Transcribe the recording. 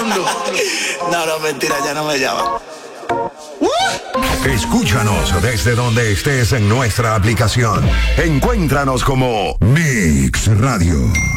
No, mentira, ya no me llama. Escúchanos desde donde estés en nuestra aplicación. Encuéntranos como Mix Radio.